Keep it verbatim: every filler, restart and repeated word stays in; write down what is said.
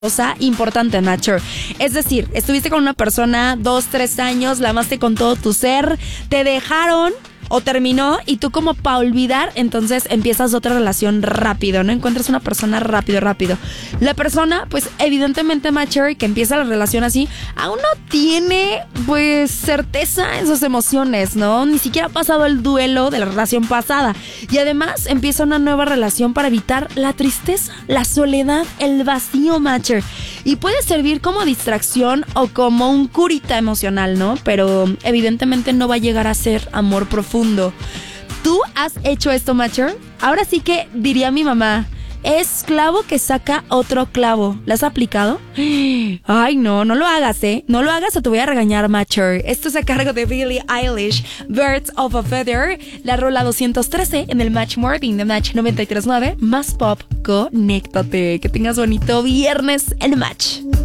cosa importante, Matcher. Es decir, estuviste con una persona dos, tres años, la amaste con todo tu ser, te dejaron o terminó y tú como para olvidar, entonces empiezas otra relación rápido, ¿no? Encuentras una persona rápido, rápido. La persona, pues evidentemente, Matcher, que empieza la relación así, aún no tiene, pues, certeza en sus emociones, ¿no? Ni siquiera ha pasado el duelo de la relación pasada. Y además empieza una nueva relación para evitar la tristeza, la soledad, el vacío, Matcher. Y puede servir como distracción o como un curita emocional, ¿no? Pero evidentemente no va a llegar a ser amor profundo. ¿Tú has hecho esto, Matcher? Ahora sí que diría mi mamá, es clavo que saca otro clavo. ¿La has aplicado? Ay, no, no lo hagas, ¿eh? No lo hagas o te voy a regañar, Matcher. Esto es a cargo de Billie Eilish, Birds of a Feather, la rola doscientos trece en el Match Morning de Match noventa y tres punto nueve, más pop, conéctate. Que tengas bonito viernes en Match.